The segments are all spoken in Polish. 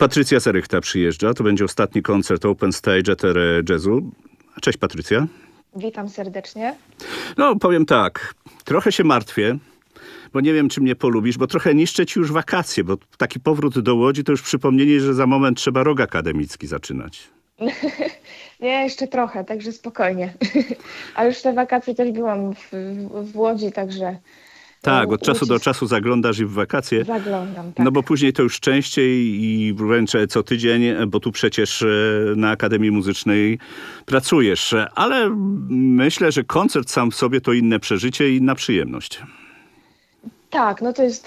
Patrycja Zarychta przyjeżdża. To będzie ostatni koncert Open Stage Etere Jazzu. Cześć Patrycja. Witam serdecznie. No, powiem tak, trochę się martwię, bo nie wiem, czy mnie polubisz, bo trochę niszczę ci już wakacje, bo taki powrót do Łodzi to już przypomnienie, że za moment trzeba rok akademicki zaczynać. Nie, jeszcze trochę, także spokojnie. A już te wakacje też byłam w Łodzi, także... Tak, od czasu do czasu zaglądasz i w wakacje. Zaglądam, tak. No bo później to już częściej i wręcz co tydzień, bo tu przecież na Akademii Muzycznej pracujesz. Ale myślę, że koncert sam w sobie to inne przeżycie i inna przyjemność. Tak, no to jest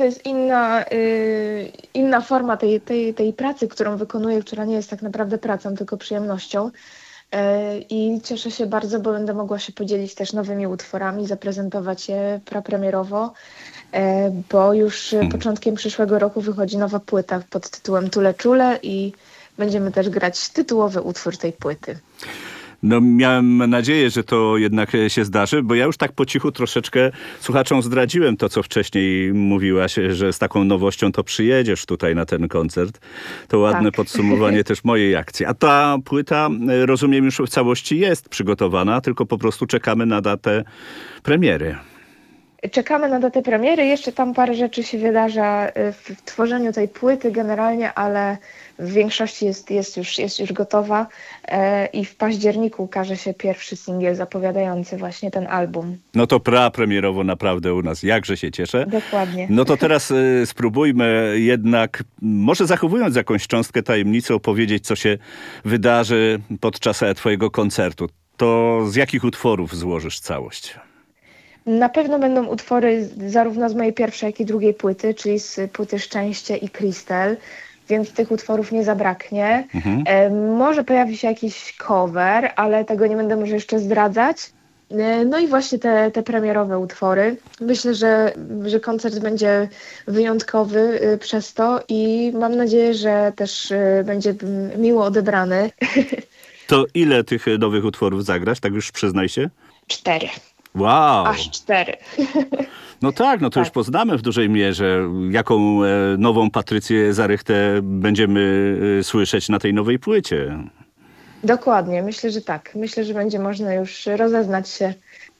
inna forma tej pracy, którą wykonuję, która nie jest tak naprawdę pracą, tylko przyjemnością. I cieszę się bardzo, bo będę mogła się podzielić też nowymi utworami, zaprezentować je prapremierowo, bo już początkiem przyszłego roku wychodzi nowa płyta pod tytułem Tule Czule i będziemy też grać tytułowy utwór tej płyty. No miałem nadzieję, że to jednak się zdarzy, bo ja już tak po cichu troszeczkę słuchaczom zdradziłem to, co wcześniej mówiłaś, że z taką nowością to przyjedziesz tutaj na ten koncert. To ładne podsumowanie też mojej akcji. A ta płyta, rozumiem, już w całości jest przygotowana, tylko po prostu czekamy na datę premiery. Czekamy na datę premiery. Jeszcze tam parę rzeczy się wydarza w tworzeniu tej płyty generalnie, ale w większości jest już gotowa i w październiku ukaże się pierwszy singiel zapowiadający właśnie ten album. No to prapremierowo naprawdę u nas. Jakże się cieszę. Dokładnie. No to teraz spróbujmy jednak, może zachowując jakąś cząstkę tajemnicy, opowiedzieć, co się wydarzy podczas twojego koncertu. To z jakich utworów złożysz całość? Na pewno będą utwory zarówno z mojej pierwszej, jak i drugiej płyty, czyli z płyty Szczęście i Crystal, więc tych utworów nie zabraknie. Może pojawi się jakiś cover, ale tego nie będę może jeszcze zdradzać. No i właśnie te premierowe utwory. Myślę, że koncert będzie wyjątkowy przez to i mam nadzieję, że też będzie miło odebrany. To ile tych nowych utworów zagrasz? Tak już przyznaj się. 4. Wow! Aż 4. No tak, no to już poznamy w dużej mierze, jaką nową Patrycję Zarychtę będziemy słyszeć na tej nowej płycie. Dokładnie, myślę, że tak. Myślę, że będzie można już rozeznać się,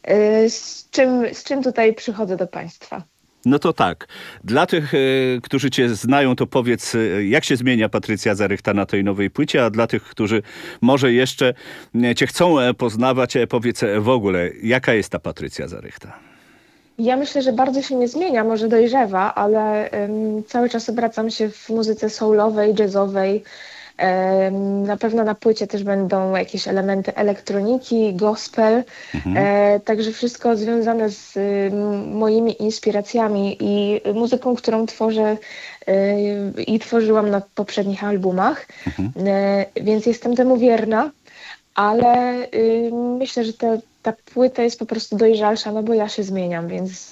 z czym tutaj przychodzę do Państwa. No to tak. Dla tych, którzy cię znają, to powiedz, jak się zmienia Patrycja Zarychta na tej nowej płycie, a dla tych, którzy może jeszcze cię chcą poznawać, powiedz w ogóle, jaka jest ta Patrycja Zarychta? Ja myślę, że bardzo się nie zmienia, może dojrzewa, ale cały czas obracam się w muzyce soulowej, jazzowej. Na pewno na płycie też będą jakieś elementy elektroniki, gospel, także wszystko związane z moimi inspiracjami i muzyką, którą tworzę i tworzyłam na poprzednich albumach, więc jestem temu wierna, ale myślę, że ta płyta jest po prostu dojrzalsza, no bo ja się zmieniam, więc...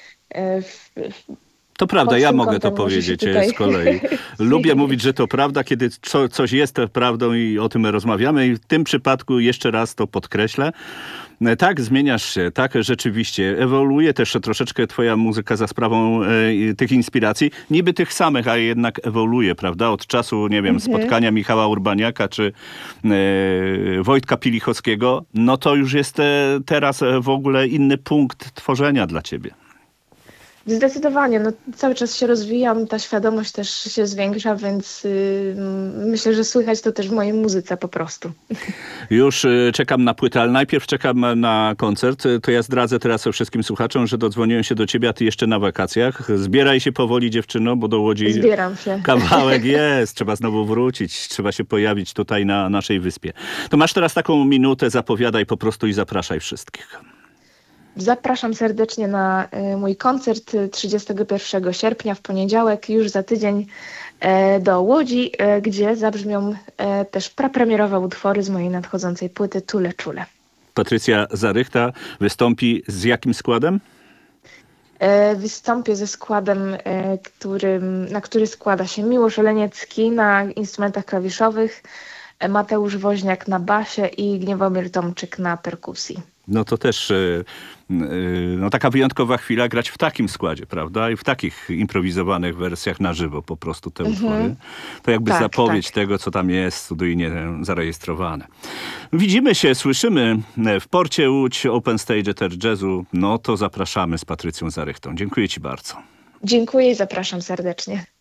To prawda, ja mogę to powiedzieć z kolei. Lubię mówić, że to prawda, kiedy coś jest prawdą i o tym rozmawiamy i w tym przypadku jeszcze raz to podkreślę. Tak, zmieniasz się, tak, rzeczywiście. Ewoluuje też troszeczkę twoja muzyka za sprawą tych inspiracji. Niby tych samych, a jednak ewoluuje, prawda? Od czasu, nie wiem, spotkania Michała Urbaniaka czy Wojtka Pilichowskiego, no to już jest teraz w ogóle inny punkt tworzenia dla ciebie. Zdecydowanie, no cały czas się rozwijam, ta świadomość też się zwiększa, więc myślę, że słychać to też w mojej muzyce po prostu. Już czekam na płytę, ale najpierw czekam na koncert. To ja zdradzę teraz wszystkim słuchaczom, że dodzwoniłem się do ciebie, a ty jeszcze na wakacjach. Zbieraj się powoli, dziewczyno, bo do Łodzi zbieram się. Kawałek jest. Trzeba znowu wrócić, trzeba się pojawić tutaj na naszej wyspie. To masz teraz taką minutę, zapowiadaj po prostu i zapraszaj wszystkich. Zapraszam serdecznie na mój koncert 31 sierpnia w poniedziałek, już za tydzień do Łodzi, gdzie zabrzmią też prapremierowe utwory z mojej nadchodzącej płyty Tule Czule. Patrycja Zarychta wystąpi z jakim składem? Wystąpię ze składem, na który składa się Miłosz Oleniecki na instrumentach klawiszowych, Mateusz Woźniak na basie i Gniewomir Tomczyk na perkusji. No to też no taka wyjątkowa chwila grać w takim składzie, prawda? I w takich improwizowanych wersjach na żywo po prostu te utwory. To jakby Tak, zapowiedź tak. tego, co tam jest studyjnie zarejestrowane. Widzimy się, słyszymy w Porcie Łódź, Open Stage Eter Jazzu. No to zapraszamy z Patrycją Zarychtą. Dziękuję ci bardzo. Dziękuję i zapraszam serdecznie.